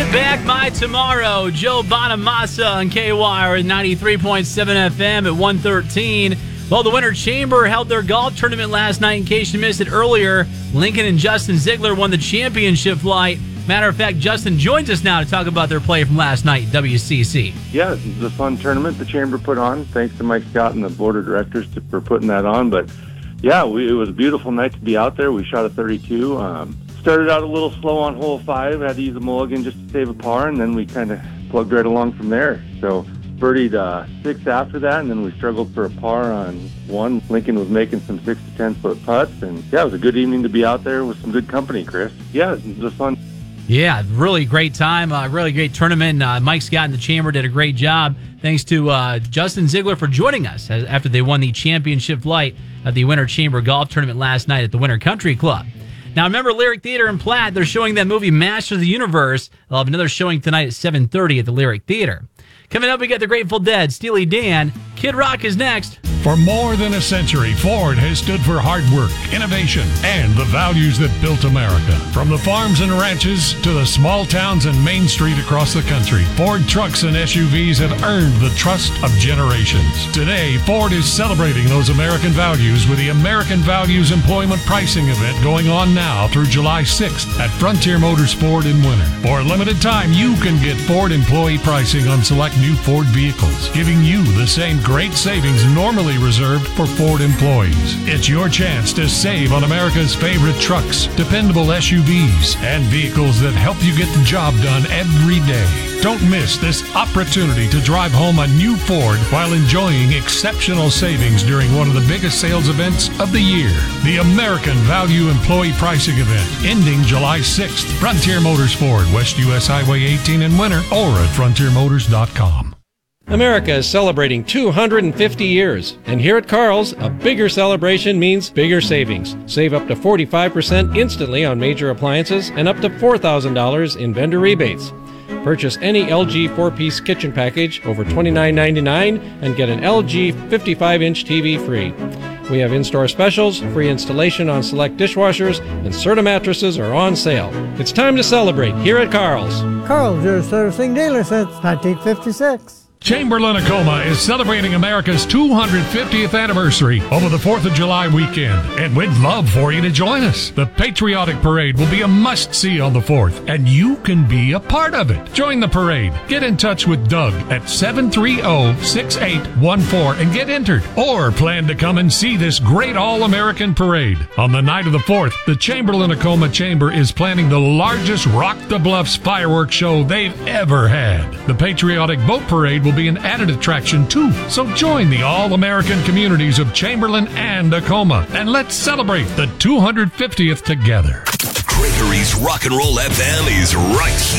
Get back by tomorrow. Joe Bonamassa on KWIRE 93.7 FM at 1:13. Well, the Winter Chamber held their golf tournament last night. In case you missed it earlier, Lincoln and Justin Ziegler won the championship flight. Matter of fact, Justin joins us now to talk about their play from last night at WCC. Yeah, it was a fun tournament the Chamber put on. Thanks to Mike Scott and the board of directors for putting that on. But, yeah, it was a beautiful night to be out there. We shot a 32. Started out a little slow on hole 5. Had to use a mulligan just to save a par, and then we kind of plugged right along from there. So birdied 6 after that, and then we struggled for a par on 1. Lincoln was making some 6 to 10 foot putts, and yeah, it was a good evening to be out there with some good company, Chris. Yeah, it was fun. Yeah, really great time, really great tournament. Mike Scott and the Chamber did a great job. Thanks to Justin Ziegler for joining us after they won the championship flight at the Winter Chamber Golf Tournament last night at the Winter Country Club. Now, remember Lyric Theater in Platte, they're showing that movie Masters of the Universe. They'll have another showing tonight at 7:30 at the Lyric Theater. Coming up, we got the Grateful Dead, Steely Dan. Kid Rock is next. For more than a century, Ford has stood for hard work, innovation, and the values that built America. From the farms and ranches to the small towns and Main Street across the country, Ford trucks and SUVs have earned the trust of generations. Today, Ford is celebrating those American values with the American Values Employment Pricing event going on now through July 6th at Frontier Motors Ford in Winter. For a limited time, you can get Ford employee pricing on select new Ford vehicles, giving you the same great savings normally reserved for Ford employees. It's your chance to save on America's favorite trucks, dependable SUVs, and vehicles that help you get the job done every day. Don't miss this opportunity to drive home a new Ford while enjoying exceptional savings during one of the biggest sales events of the year. The American Value Employee Pricing Event, ending July 6th. Frontier Motors Ford, West US Highway 18 in Winter, or at frontiermotors.com. America is celebrating 250 years, and here at Carl's, a bigger celebration means bigger savings. Save up to 45% instantly on major appliances and up to $4,000 in vendor rebates. Purchase any LG 4-piece kitchen package over $29.99 and get an LG 55-inch TV free. We have in-store specials, free installation on select dishwashers, and Serta mattresses are on sale. It's time to celebrate here at Carl's. Carl's, your servicing dealer since 1956. Chamberlain-Tacoma is celebrating America's 250th anniversary over the 4th of July weekend, and we'd love for you to join us. The Patriotic Parade will be a must-see on the 4th, and you can be a part of it. Join the parade. Get in touch with Doug at 730-6814 and get entered, or plan to come and see this great all-American parade. On the night of the 4th, the Chamberlain-Tacoma Chamber is planning the largest Rock the Bluffs fireworks show they've ever had. The Patriotic Boat Parade will be an added attraction too. So join the all-American communities of Chamberlain and Tacoma, and let's celebrate the 250th together. Gregory's Rock and Roll FM is right here.